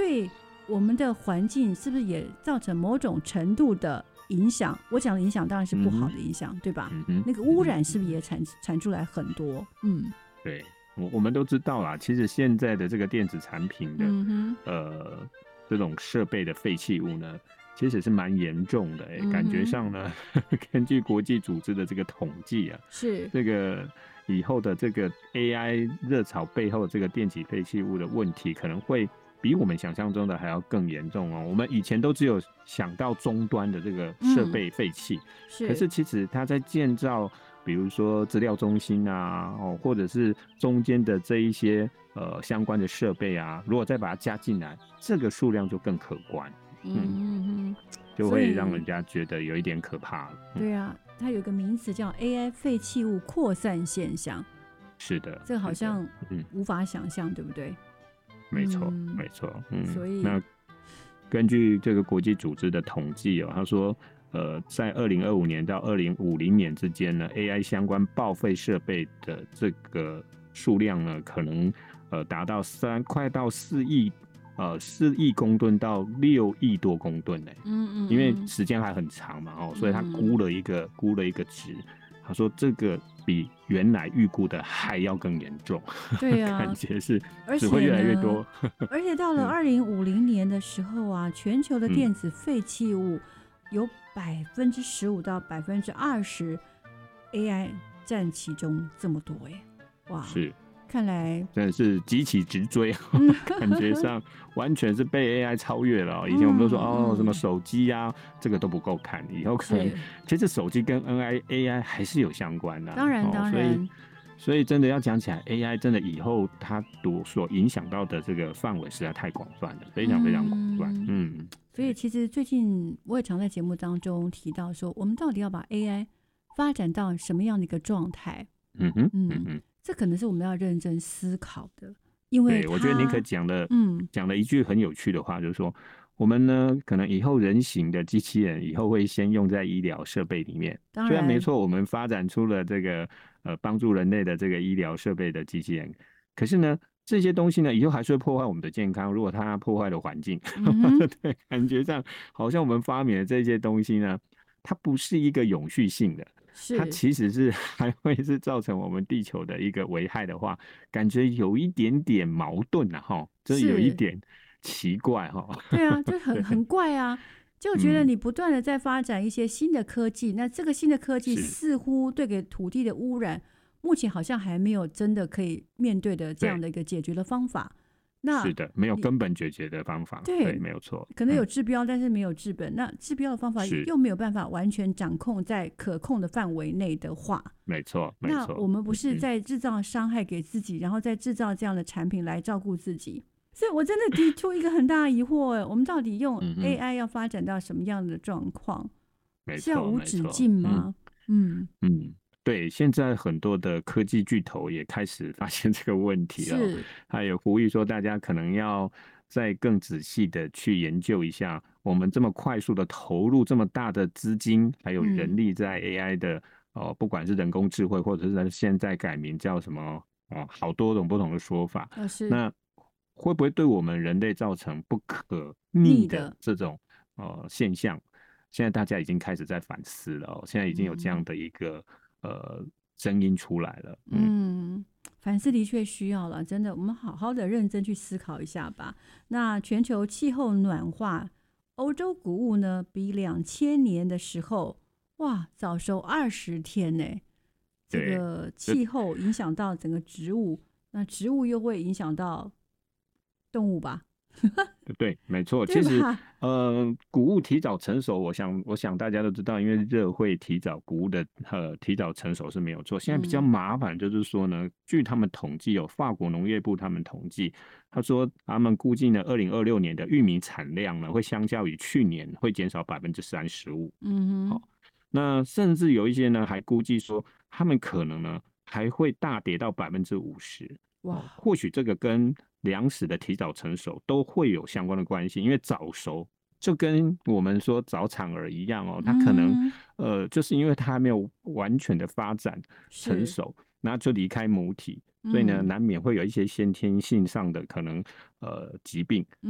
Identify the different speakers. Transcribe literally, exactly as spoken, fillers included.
Speaker 1: 对我们的环境是不是也造成某种程度的影响？我讲的影响当然是不好的影响，嗯、对吧、嗯？那个污染是不是也产产出来很多？嗯，
Speaker 2: 对，我我们都知道啦，其实现在的这个电子产品的、嗯、呃这种设备的废弃物呢，其实是蛮严重的、欸嗯、感觉上呢，根据国际组织的这个统计啊，
Speaker 1: 是
Speaker 2: 这个以后的这个 A I 热潮背后这个电子废弃物的问题，可能会比我们想象中的还要更严重哦。我们以前都只有想到终端的这个设备废弃、嗯，是，可是其实它在建造，比如说资料中心啊，哦，或者是中间的这一些呃相关的设备啊，如果再把它加进来，这个数量就更可观，嗯嗯嗯，就会让人家觉得有一点可怕了。
Speaker 1: 对啊，它有一个名词叫 A I 废弃物扩散现象。
Speaker 2: 是的，
Speaker 1: 这个好像无法想象、嗯，对不对？
Speaker 2: 没错，嗯、没错，嗯，
Speaker 1: 所以
Speaker 2: 那根据这个国际组织的统计哦，他说，呃，在二零二五年到二零五零年之间呢 ，A I 相关报废设备的这个数量呢，可能呃达到三快到四亿，呃四亿公吨到六亿多公吨呢。嗯嗯，因为时间还很长嘛，哦，所以他估了一个、嗯、估了一个值。他说这个比原来预估的还要更严重，
Speaker 1: 对啊，
Speaker 2: 感觉是只会越来越多。
Speaker 1: 而且到了二零五零年的时候啊，嗯、全球的电子废弃物有百分之十五到百分之二十 A I 占其中这么多哎，哇！
Speaker 2: 是。
Speaker 1: 看来
Speaker 2: 真的是急起直追，感觉上完全是被 A I 超越了、哦。以前我们都说、嗯、哦，什么手机啊，这个都不够看，以后可能其实手机跟 A I 还是有相关的、啊。
Speaker 1: 当然，当然。
Speaker 2: 所以，所以真的要讲起来 ，A I 真的以后它所影响到的这个范围实在太广泛了，非常非常广泛。嗯。嗯
Speaker 1: 所以其实最近我也常在节目当中提到说，我们到底要把 A I 发展到什么样的一个状态？
Speaker 2: 嗯哼，嗯哼。嗯
Speaker 1: 这可能是我们要认真思考的，因为
Speaker 2: 对我觉得尼可讲的，嗯，讲了一句很有趣的话，就是说，我们呢，可能以后人形的机器人以后会先用在医疗设备里面。
Speaker 1: 当然，
Speaker 2: 虽然没错，我们发展出了这个呃帮助人类的这个医疗设备的机器人，可是呢，这些东西呢，以后还是会破坏我们的健康。如果它破坏了环境，嗯、对，感觉上好像我们发明的这些东西呢，它不是一个永续性的。它其实是还会是造成我们地球的一个危害的话，感觉有一点点矛盾啊，哈，就是有一点奇怪哈。
Speaker 1: 对啊，就很很怪啊，就觉得你不断的在发展一些新的科技，嗯、那这个新的科技似乎对给土地的污染，目前好像还没有真的可以面对的这样的一个解决的方法。那
Speaker 2: 是的，没有根本解决的方法，对，对没有错。
Speaker 1: 可能有治标、嗯，但是没有治本。那治标的方法又没有办法完全掌控在可控的范围内的话，
Speaker 2: 没错，没错。
Speaker 1: 那我们不是在制造伤害给自己，嗯、然后再制造这样的产品来照顾自己。所以我真的提出一个很大的疑惑：我们到底用 A I 要发展到什么样的状况？
Speaker 2: 嗯、
Speaker 1: 是要无止境吗？嗯
Speaker 2: 嗯。嗯对，现在很多的科技巨头也开始发现这个问题了，还有呼吁说大家可能要再更仔细的去研究一下，我们这么快速的投入这么大的资金还有人力在 A I 的、嗯呃、不管是人工智慧或者是现在改名叫什么、呃、好多种不同的说法、
Speaker 1: 哦、
Speaker 2: 那会不会对我们人类造成不可逆的这种、呃、现象？现在大家已经开始在反思了、哦、现在已经有这样的一个、嗯呃，声音出来了。
Speaker 1: 嗯，嗯反思的确需要了，真的，我们好好的认真去思考一下吧。那全球气候暖化，欧洲谷物呢，比两千年的时候，哇，早熟二十天呢。这个气候影响到整个植物，那植物又会影响到动物吧？
Speaker 2: 对，没错。其实，呃，谷物提早成熟，我想，我想大家都知道，因为热会提早谷物的呃提早成熟是没有错。现在比较麻烦就是说呢，嗯、据他们统计，有法国农业部他们统计，他说他们估计呢，二零二六年的玉米产量呢，会相较于去年会减少百分之三十五。嗯哼，好、哦，那甚至有一些呢，还估计说，他们可能呢还会大跌到百分之五十。哇，或许这个跟粮食的提早成熟都会有相关的关系，因为早熟就跟我们说早产儿一样哦，它可能、嗯、呃，就是因为它还没有完全的发展成熟，然后就离开母体，所以呢，难免会有一些先天性上的可能呃疾病。